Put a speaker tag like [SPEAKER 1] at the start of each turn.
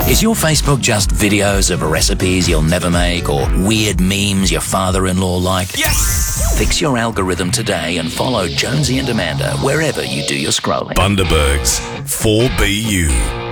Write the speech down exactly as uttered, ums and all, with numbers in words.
[SPEAKER 1] Is your Facebook just videos of recipes you'll never make or weird memes your father-in-law liked?
[SPEAKER 2] Yes!
[SPEAKER 1] Fix your algorithm today and follow Jonesy and Amanda wherever you do your scrolling.
[SPEAKER 2] Bundaberg's four B U.